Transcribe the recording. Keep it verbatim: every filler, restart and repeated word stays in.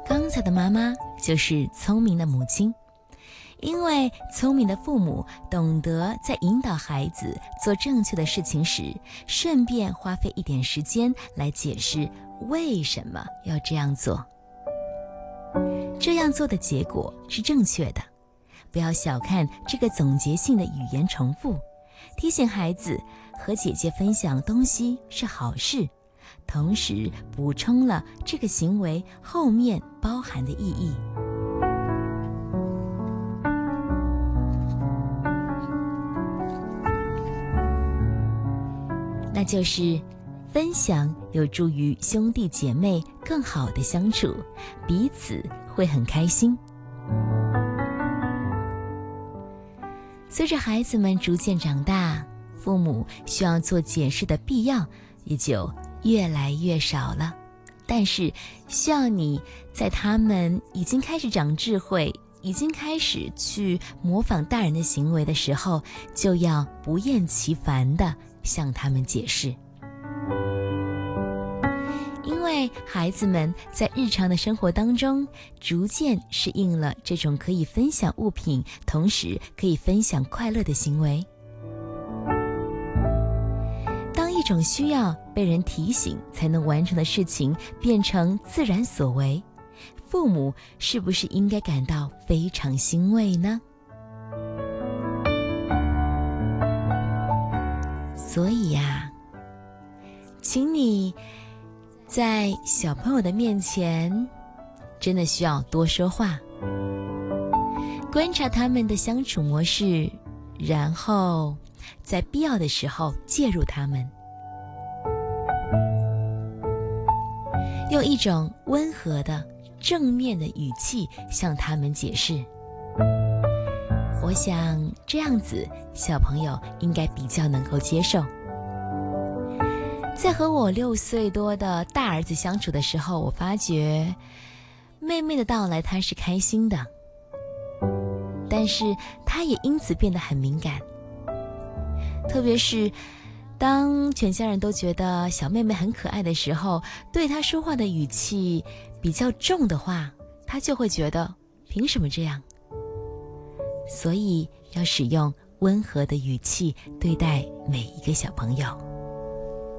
刚才的妈妈就是聪明的母亲，因为聪明的父母懂得在引导孩子做正确的事情时，顺便花费一点时间来解释为什么要这样做。这样做的结果是正确的，不要小看这个总结性的语言重复，提醒孩子和姐姐分享东西是好事，同时补充了这个行为后面包含的意义。那就是分享有助于兄弟姐妹更好的相处，彼此会很开心。随着孩子们逐渐长大，父母需要做解释的必要也就越来越少了，但是需要你在他们已经开始长智慧，已经开始去模仿大人的行为的时候，就要不厌其烦地向他们解释。因为孩子们在日常的生活当中逐渐适应了这种可以分享物品，同时可以分享快乐的行为。当一种需要被人提醒才能完成的事情变成自然所为，父母是不是应该感到非常欣慰呢？所以呀，请你在小朋友的面前真的需要多说话，观察他们的相处模式，然后在必要的时候介入他们，用一种温和的正面的语气向他们解释。我想这样子小朋友应该比较能够接受。在和我六岁多的大儿子相处的时候，我发觉妹妹的到来他是开心的，但是他也因此变得很敏感。特别是当全家人都觉得小妹妹很可爱的时候，对她说话的语气比较重的话，她就会觉得凭什么这样？所以要使用温和的语气对待每一个小朋友。